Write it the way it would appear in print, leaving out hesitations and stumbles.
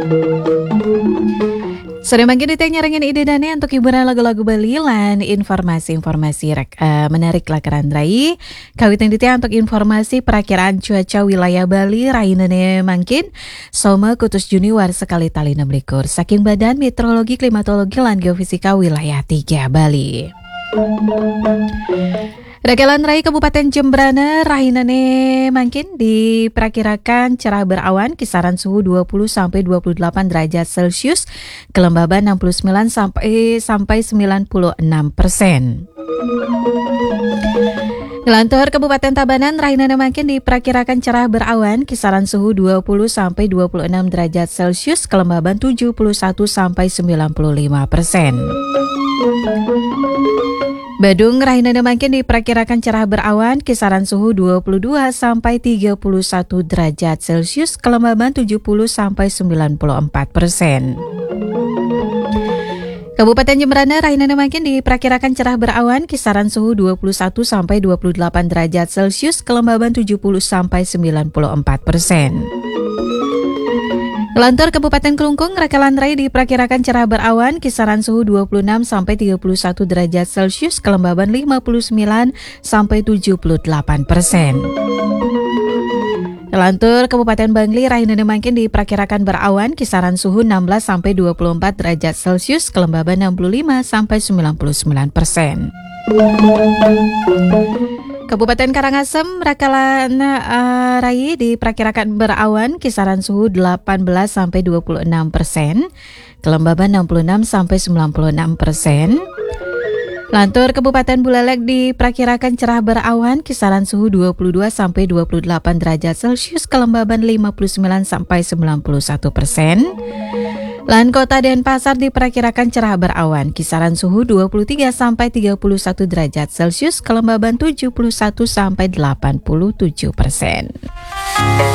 Sore mangkin ditanya-nyarangin ide dana untuk hiburan lagu-lagu Bali lan informasi-informasi menarik lah kerandrai. Kawitan ditanya untuk informasi perakiraan cuaca wilayah Bali rainane mangkin Soma kutus Juni war sekali tali 6 likur saking Badan Meteorologi Klimatologi lan Geofisika wilayah 3 Bali. Rakalan Rai Kabupaten Jembrana rahinane mangkin diperkirakan cerah berawan kisaran suhu 20 sampai 28 derajat Celcius, kelembaban 69 sampai 96%. Ngelantur Kabupaten Tabanan rahinane mangkin diperkirakan cerah berawan kisaran suhu 20 sampai 26 derajat Celcius, kelembaban 71 sampai 95%. Badung rahinane mangkin diperkirakan cerah berawan kisaran suhu 22 sampai 31 derajat Celcius, kelembaban 70 sampai 94%. Kabupaten Jembrana rahinane mangkin diperkirakan cerah berawan kisaran suhu 21 sampai 28 derajat Celcius, kelembaban 70 sampai 94%. Ngelantur Kabupaten Kelungkung, Rakalan Rai diperkirakan cerah berawan kisaran suhu 26 sampai 31 derajat Celcius, kelembaban 59 sampai 78%. Ngelantur Kabupaten Bangli rahinane mangkin diperkirakan berawan kisaran suhu 16 sampai 24 derajat Celcius, kelembaban 65 sampai 99%. Kabupaten Karangasem, Rakalan Rai diperkirakan berawan kisaran suhu 18 sampai 26%, kelembaban 66 sampai 96%. Lantur Kabupaten Bulelek diperkirakan cerah berawan kisaran suhu 22 sampai 28 derajat Celcius, kelembaban 59 sampai 91%. Lan Kota Denpasar diperkirakan cerah berawan kisaran suhu 23 sampai 31 derajat Celcius, kelembaban 71 sampai 87%.